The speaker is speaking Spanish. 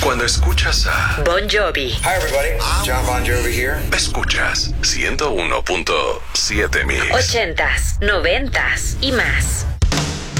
Cuando escuchas a Bon Jovi. Hi everybody, John Bon Jovi here. Escuchas 101.7 Mix. 80s, 90s y más.